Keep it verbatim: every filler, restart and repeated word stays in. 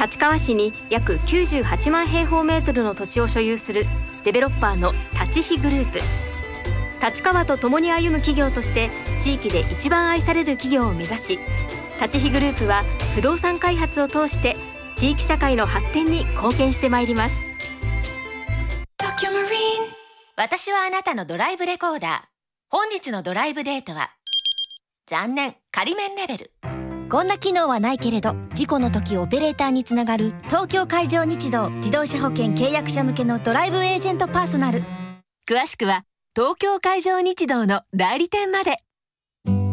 立川市に約きゅうじゅうはちまん平方メートルの土地を所有するデベロッパーの立飛グループ。立川と共に歩む企業として地域で一番愛される企業を目指し、立飛グループは不動産開発を通して地域社会の発展に貢献してまいります。 私はあなたのドライブレコーダー。本日のドライブデートは残念、仮免レベル。 こんな機能はないけれど、事故の時オペレーターにつながる東京海上日動自動車保険契約者向けのドライブエージェントパーソナル。 詳しくは東京海上日動の代理店まで。